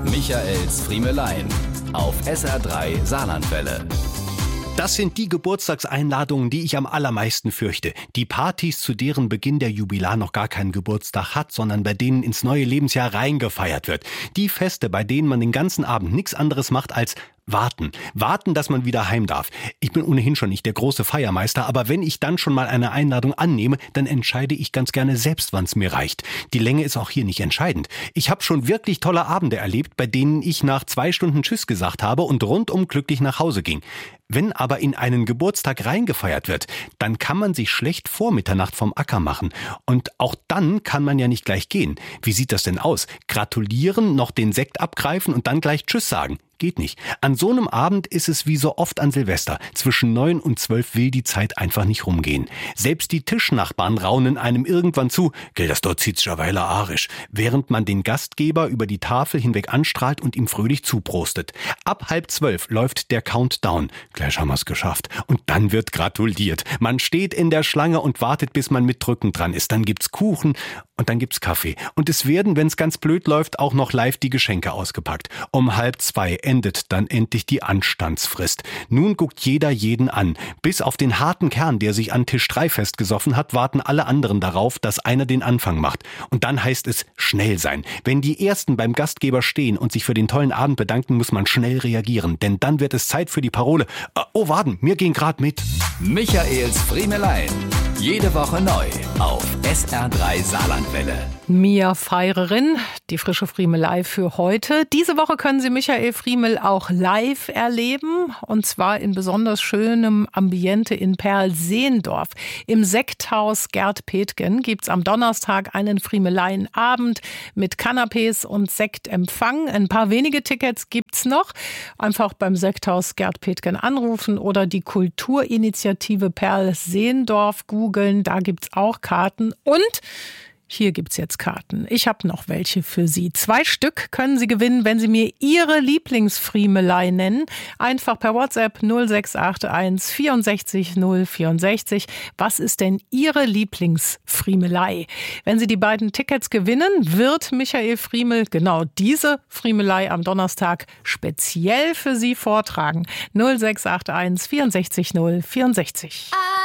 Michaels Friemelein auf SR3 Saarlandwelle. Das sind die Geburtstagseinladungen, die ich am allermeisten fürchte. Die Partys, zu deren Beginn der Jubilar noch gar keinen Geburtstag hat, sondern bei denen ins neue Lebensjahr reingefeiert wird. Die Feste, bei denen man den ganzen Abend nichts anderes macht als warten. Warten, dass man wieder heim darf. Ich bin ohnehin schon nicht der große Feiermeister, aber wenn ich dann schon mal eine Einladung annehme, dann entscheide ich ganz gerne selbst, wann's mir reicht. Die Länge ist auch hier nicht entscheidend. Ich habe schon wirklich tolle Abende erlebt, bei denen ich nach 2 Stunden Tschüss gesagt habe und rundum glücklich nach Hause ging. Wenn aber in einen Geburtstag reingefeiert wird, dann kann man sich schlecht vor Mitternacht vom Acker machen. Und auch dann kann man ja nicht gleich gehen. Wie sieht das denn aus? Gratulieren, noch den Sekt abgreifen und dann gleich Tschüss sagen? Geht nicht. An so einem Abend ist es wie so oft an Silvester. Zwischen 9 und 12 will die Zeit einfach nicht rumgehen. Selbst die Tischnachbarn raunen einem irgendwann zu, gell, das dort zieht's ja weiler arisch, während man den Gastgeber über die Tafel hinweg anstrahlt und ihm fröhlich zuprostet. Ab 11:30 läuft der Countdown. Gleich haben wir's geschafft. Und dann wird gratuliert. Man steht in der Schlange und wartet, bis man mit Drücken dran ist. Dann gibt's Kuchen und dann gibt's Kaffee. Und es werden, wenn's ganz blöd läuft, auch noch live die Geschenke ausgepackt. Um 1:30 endet dann endlich die Anstandsfrist. Nun guckt jeder jeden an. Bis auf den harten Kern, der sich an Tisch 3 festgesoffen hat, warten alle anderen darauf, dass einer den Anfang macht. Und dann heißt es schnell sein. Wenn die Ersten beim Gastgeber stehen und sich für den tollen Abend bedanken, muss man schnell reagieren. Denn dann wird es Zeit für die Parole. Oh, warten, wir gehen grad mit. Michaels Friemelein. Jede Woche neu auf SR3 Saarlandwelle. Mia Feirerin, die frische Friemelei für heute. Diese Woche können Sie Michael Friemel auch live erleben, und zwar in besonders schönem Ambiente in Perl-Seendorf. Im Sekthaus Gerd Petgen gibt's am Donnerstag einen Friemeleienabend mit Canapés und Sektempfang. Ein paar wenige Tickets gibt's noch. Einfach beim Sekthaus Gerd Petgen anrufen oder die Kulturinitiative Perl-Seendorf googeln. Da gibt's auch Karten und hier gibt's jetzt Karten. Ich habe noch welche für Sie. 2 Stück können Sie gewinnen, wenn Sie mir Ihre Lieblingsfriemelei nennen. Einfach per WhatsApp 0681 64 064. Was ist denn Ihre Lieblingsfriemelei? Wenn Sie die beiden Tickets gewinnen, wird Michael Friemel genau diese Friemelei am Donnerstag speziell für Sie vortragen. 0681 64 064.